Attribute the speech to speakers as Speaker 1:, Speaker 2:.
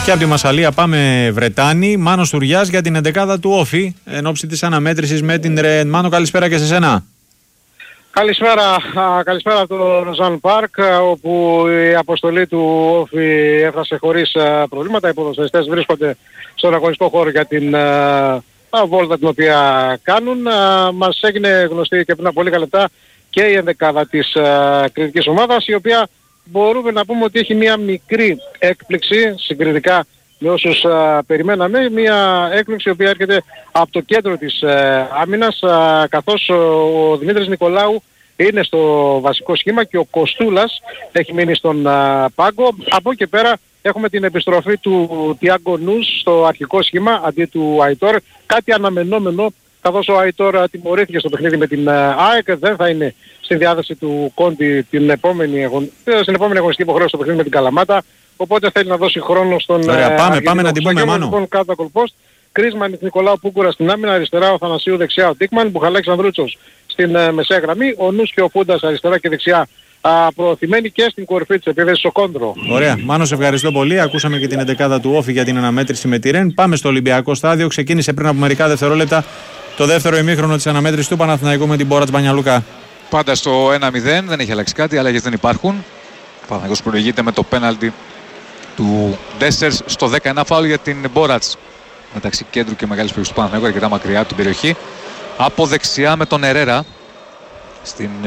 Speaker 1: Και από τη Μασσαλία πάμε Βρετάνη. Μάνος Τουριάς για την 11η του Όφη εν ώψη της αναμέτρησης με την Ρεν. Μάνο, καλησπέρα και σε σένα.
Speaker 2: Καλησπέρα από το Ροζάν Πάρκ, όπου η αποστολή του Όφη έφτασε χωρίς προβλήματα. Οι ποδοσφαιριστές βρίσκονται στον αγωνιστικό χώρο για την βόλτα την οποία κάνουν. Μας έγινε γνωστή και πριν από λίγα λεπτά και η 11η της κριτικής ομάδας, η οποία μπορούμε να πούμε ότι έχει μια μικρή έκπληξη συγκριτικά με όσους περιμέναμε. Μια έκπληξη η οποία έρχεται από το κέντρο της άμυνας, καθώς ο Δημήτρης Νικολάου είναι στο βασικό σχήμα και ο Κοστούλας έχει μείνει στον πάγκο. Από εκεί και πέρα έχουμε την επιστροφή του Τιάγκο Νους στο αρχικό σχήμα αντί του Αϊτόρ. Κάτι αναμενόμενο, καθώς ο Αϊτόρ τιμωρήθηκε στο παιχνίδι με την ΑΕΚ, δεν θα είναι στην διάθεση του Κόντι στην επόμενη αγωνιστική υποχρέωση στο παιχνίδι με την Καλαμάτα. Οπότε θέλει να δώσει χρόνο στον
Speaker 1: πάμε να την πούμε, Μάνο.
Speaker 2: Λοιπόν, κάτω κολπόστ. Κρίσμαν Νικολάου Πούκουρα στην άμυνα, αριστερά ο Θανασίου, δεξιά ο Τίκμαν, Μπουχαλάκης Ανδρούτσος στην μεσαία γραμμή, ο Νους και ο Φούντας αριστερά και δεξιά προωθημένοι, και στην κορυφή της επίθεσης ο Κόντρο.
Speaker 1: Ωραία. Μάνο, σε ευχαριστώ πολύ. Ακούσαμε και την 11η του Όφη για την αναμέτρηση με τη Ρεν. Πάμε στο Ολυμπιακό στάδιο. Ξεκίνησε πριν από μερικά δευτερόλεπτα το δεύτερο ημίχρονο της αναμέτρησης του Παναθηναϊκού με την Μπόρατς Μπανιαλούκα.
Speaker 3: Πάντα στο 1-0, δεν έχει αλλάξει κάτι, αλλαγές δεν υπάρχουν. Ο Παναθηναϊκός προηγείται με το πέναλτι του Ντέσσερς στο 19, φάουλ για την Μπόρατς. Μεταξύ κέντρου και μεγάλης περιοχής του Παναθηναϊκού, αρκετά μακριά από την περιοχή. Από δεξιά με τον Ερέρα στην